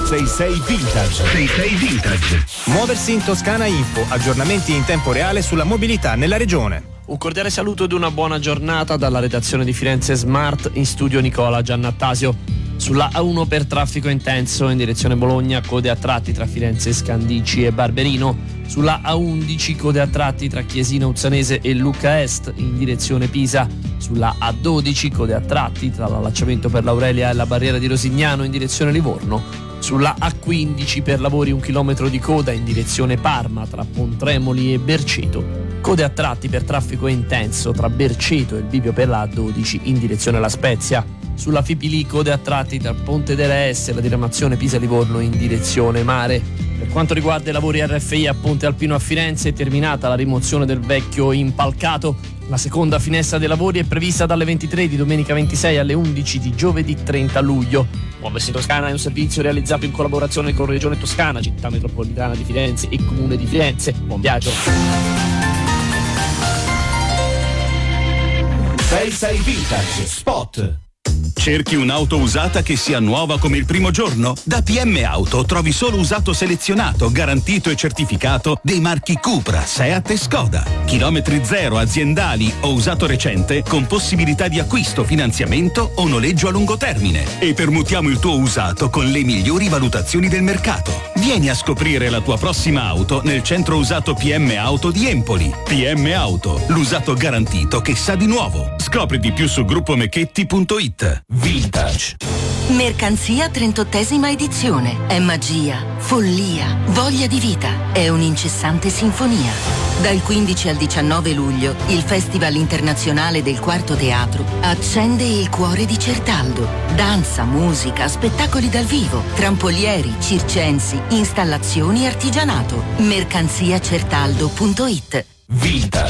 66 Vintage. 66 Vintage. Muoversi in Toscana Info, aggiornamenti in tempo reale sulla mobilità nella regione. Un cordiale saluto ed una buona giornata dalla redazione di Firenze Smart, in studio Nicola Giannattasio. Sulla A1 per traffico intenso in direzione Bologna, code a tratti tra Firenze Scandicci e Barberino. Sulla A11 code a tratti tra Chiesina Uzzanese e Lucca Est in direzione Pisa. Sulla A12 code a tratti tra l'allacciamento per l'Aurelia e la barriera di Rosignano in direzione Livorno. Sulla A15 per lavori 1 chilometro di coda in direzione Parma tra Pontremoli e Berceto. Code a tratti per traffico intenso tra Berceto e il bivio per la A12 in direzione La Spezia. Sulla Fipili code a tratti tra Ponte delle S e la diramazione Pisa-Livorno in direzione mare. Per quanto riguarda i lavori RFI a Ponte Alpino a Firenze, è terminata la rimozione del vecchio impalcato. La seconda finestra dei lavori è prevista dalle 23 di domenica 26 alle 11 di giovedì 30 luglio. Muoversi in Toscana è un servizio realizzato in collaborazione con Regione Toscana, Città Metropolitana di Firenze e Comune di Firenze. Buon viaggio! 66 Vintage Spot. Cerchi un'auto usata che sia nuova come il primo giorno? Da PM Auto trovi solo usato selezionato, garantito e certificato dei marchi Cupra, Seat e Skoda. Chilometri zero, aziendali o usato recente con possibilità di acquisto, finanziamento o noleggio a lungo termine. E permutiamo il tuo usato con le migliori valutazioni del mercato. Vieni a scoprire la tua prossima auto nel centro usato PM Auto di Empoli. PM Auto, l'usato garantito che sa di nuovo. Scopri di più su gruppomechetti.it. Vintage. Mercanzia 38ª edizione. È magia, follia, voglia di vita. È un'incessante sinfonia. Dal 15 al 19 luglio, il Festival Internazionale del Quarto Teatro accende il cuore di Certaldo. Danza, musica, spettacoli dal vivo, trampolieri, circensi, installazioni e artigianato. Mercanziacertaldo.it. Vintage.